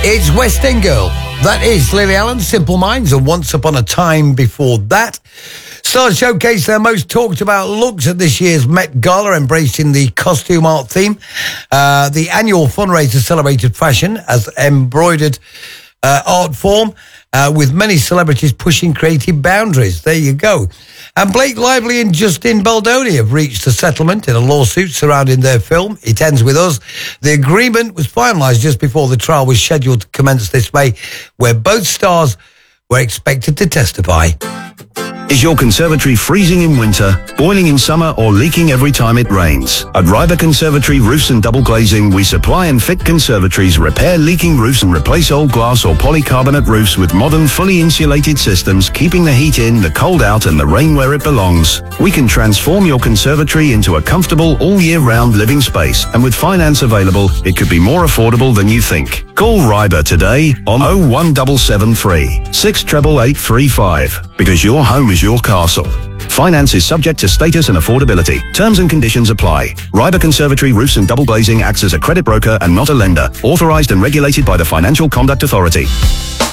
It's West End Girl. That is Lily Allen, Simple Minds, and Once Upon a Time before that. Stars showcase their most talked about looks at this year's Met Gala, embracing the costume art theme. The annual fundraiser celebrated fashion as embroidered art form, with many celebrities pushing creative boundaries. There you go. And Blake Lively and Justin Baldoni have reached a settlement in a lawsuit surrounding their film, It Ends With Us. The agreement was finalised just before the trial was scheduled to commence this May, where both stars were expected to testify. Is your conservatory freezing in winter, boiling in summer, or leaking every time it rains? At Ryber Conservatory Roofs and Double Glazing, we supply and fit conservatories, repair leaking roofs and replace old glass or polycarbonate roofs with modern, fully insulated systems, keeping the heat in, the cold out, and the rain where it belongs. We can transform your conservatory into a comfortable, all-year-round living space, and with finance available, it could be more affordable than you think. Call Ryber today on 01773 68835, because your home is your castle. Finance is subject to status and affordability. Terms and conditions apply. Ryber Conservatory Roofs and Double Glazing acts as a credit broker and not a lender. Authorized and regulated by the Financial Conduct Authority.